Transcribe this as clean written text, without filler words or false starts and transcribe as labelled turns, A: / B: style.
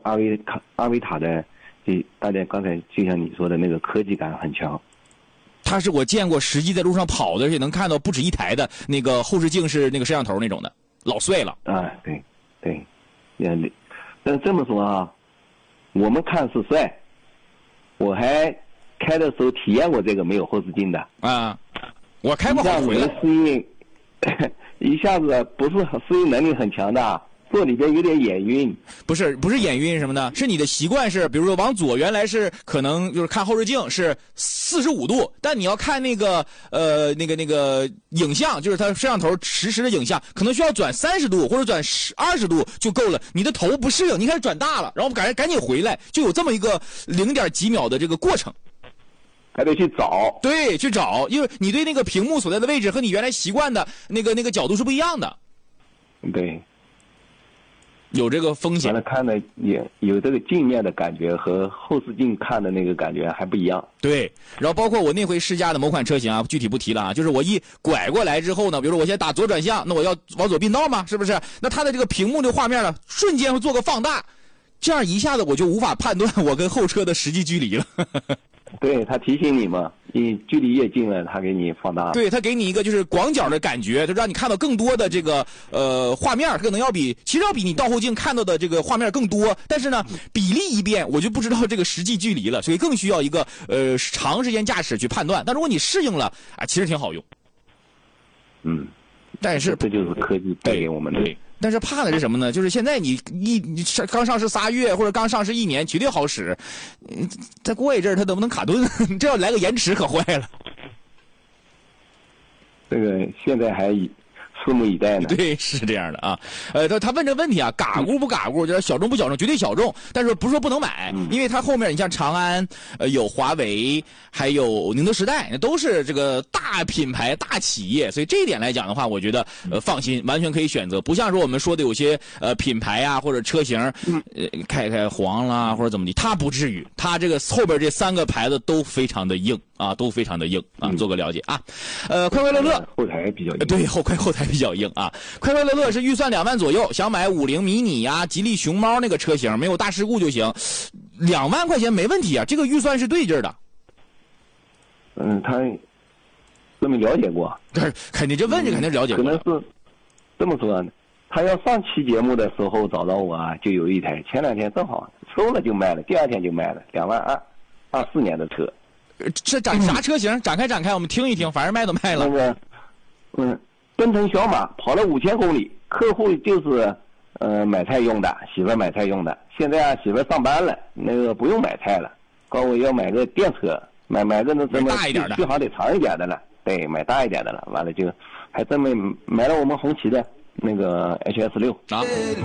A: 阿维塔的，大家刚才就像你说的那个科技感很强。
B: 它是我见过实际在路上跑的，而且能看到不止一台的那个后视镜是那个摄像头那种的，老帅了。
A: 啊，对，但这么说啊，我们看是帅，我还开的时候体验过这个没有后视镜的
B: 啊，我开过好回来。
A: 适应，一下子不是适应能力很强的，坐里边有点眼晕。
B: 不是眼晕什么的，是你的习惯是，比如说往左原来是可能就是看后视镜是45度，但你要看那个那个影像，就是它摄像头实时的影像，可能需要转30度或者转20度就够了。你的头不适应，你开始转大了，然后赶紧回来，就有这么一个0.几秒的这个过程。
A: 还得去找，
B: 对，去找，因为你对那个屏幕所在的位置和你原来习惯的那个角度是不一样的。
A: 对，
B: 有这个风险。
A: 完了看的也有这个镜面的感觉和后视镜看的那个感觉还不一样。
B: 对，然后包括我那回试驾的某款车型啊，具体不提了啊，就是我一拐过来之后呢，比如说我先打左转向，那我要往左并道嘛，是不是？那它的这个屏幕的画面呢，瞬间会做个放大，这样一下子我就无法判断我跟后车的实际距离了。
A: 对，他提醒你嘛，你距离越近了，他给你放大。
B: 对，他给你一个就是广角的感觉，就让你看到更多的这个画面，可能要比你倒后镜看到的这个画面更多。但是呢，比例一变，我就不知道这个实际距离了，所以更需要一个长时间驾驶去判断。但如果你适应了啊，其实挺好用。但是
A: 这就是科技带给我们的。
B: 对，但是怕的是什么呢？就是现在你刚上市3月或者刚上市1年，绝对好使。再过一阵儿，它能不能卡顿？这要来个延迟，可坏了。
A: 这个现在还拭目以待呢。
B: 对，是这样的啊。他问这个问题啊，嘎咕不嘎咕，就是小众不小众，绝对小众。但是不是说不能买，因为它后面你像长安，有华为，还有宁德时代，都是这个大品牌、大企业，所以这一点来讲的话，我觉得放心，完全可以选择。不像说我们说的有些品牌啊或者车型，开黄啦或者怎么的，它不至于。它这个后边这3个牌子都非常的硬啊，都非常的硬啊，做个了解啊。快快乐乐
A: 后台比较硬。
B: 对，后台比较硬啊。快快乐乐是预算2万左右，想买50迷你呀、吉利熊猫那个车型，没有大事故就行，2万块钱没问题啊，这个预算是对劲的。
A: 他这么了解过，
B: 肯定这问题肯定了解过。
A: 可能是这么说，他要上期节目的时候找到我啊，就有一台，前2天正好收了就卖了，第2天就卖了，2万2，24年的车。
B: 这啥车型？展开，我们听一听，反正卖都卖了。
A: 那个，奔腾小马跑了5000公里，客户就是买菜用的，媳妇买菜用的。现在啊，媳妇上班了，那个不用买菜了，告诉我要买个电车，买个那什么
B: 大一点的，
A: 续航得长一点的了。对，买大一点的了。完了就还真买了我们红旗的那个HS6啊。